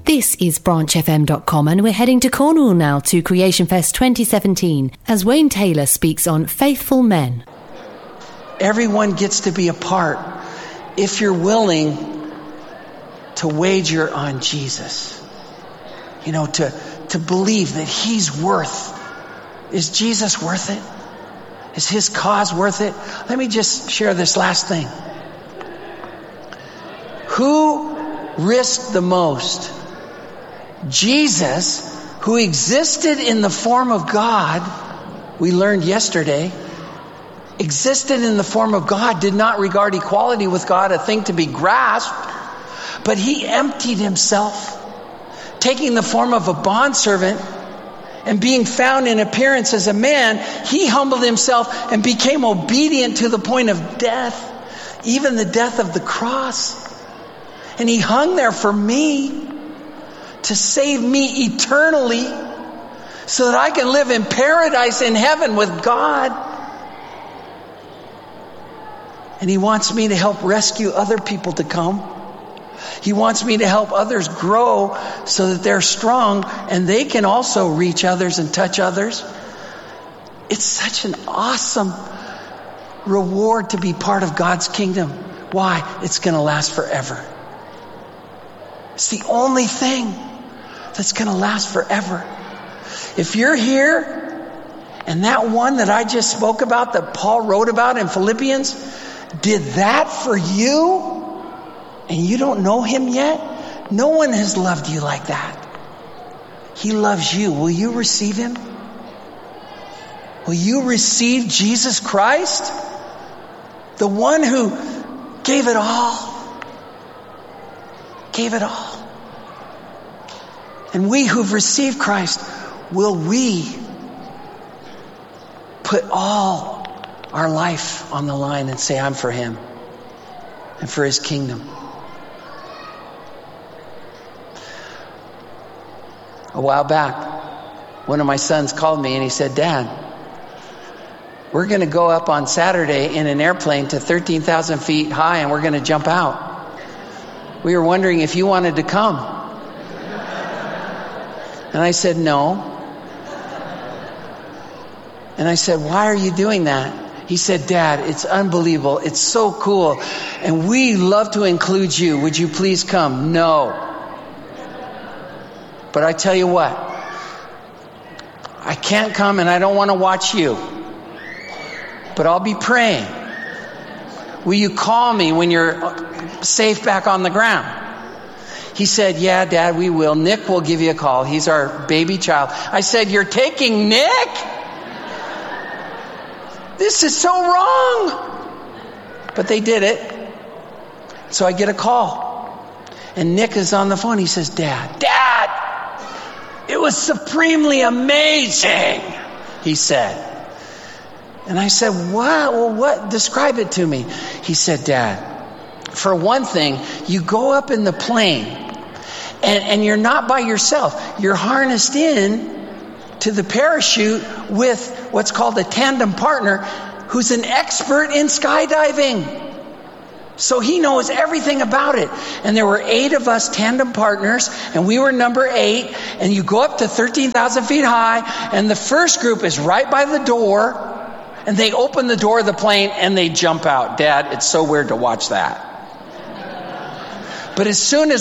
This is branchfm.com, and we're heading to Cornwall now to Creation Fest 2017 as Wayne Taylor speaks on Faithful Men. Everyone gets to be a part if you're willing to wager on Jesus. You know, to believe that he's worth. Is Jesus worth it? Is his cause worth it? Let me just share this last thing. Who risked the most? Jesus, who existed in the form of God, we learned yesterday, existed in the form of God, did not regard equality with God a thing to be grasped, but he emptied himself, taking the form of a bondservant, and being found in appearance as a man, he humbled himself and became obedient to the point of death, even the death of the cross. And he hung there for me to save me eternally so that I can live in paradise in heaven with God. And he wants me to help rescue other people to come. He wants me to help others grow so that they're strong and they can also reach others and touch others. It's such an awesome reward to be part of God's kingdom. Why? It's going to last forever. It's the only thing that's going to last forever. If you're here and that one that I just spoke about, that Paul wrote about in Philippians, did that for you and you don't know him yet, no one has loved you like that. He loves you. Will you receive him? Will you receive Jesus Christ? The one who gave it all. Gave it all. And we who've received Christ, will we put all our life on the line and say, I'm for him and for his kingdom? A while back, one of my sons called me and he said, Dad, we're going to go up on Saturday in an airplane to 13,000 feet high and we're going to jump out. We were wondering if you wanted to come. And I said, no. And I said, why are you doing that? He said, Dad, it's unbelievable. It's so cool. And we love to include you. Would you please come? No. But I tell you what, I can't come and I don't want to watch you. But I'll be praying. Will you call me when you're safe back on the ground? He said, yeah, Dad, we will. Nick will give you a call. He's our baby child. I said, you're taking Nick? This is so wrong. But they did it. So I get a call. And Nick is on the phone. He says, Dad, it was supremely amazing, he said. And I said, what? Well, what? Describe it to me. He said, Dad, for one thing, you go up in the plane and you're not by yourself. You're harnessed in to the parachute with what's called a tandem partner who's an expert in skydiving. So he knows everything about it. And there were 8 of us tandem partners, and we were number 8. And you go up to 13,000 feet high, and the first group is right by the door, and they open the door of the plane and they jump out. Dad, it's so weird to watch that. But as soon as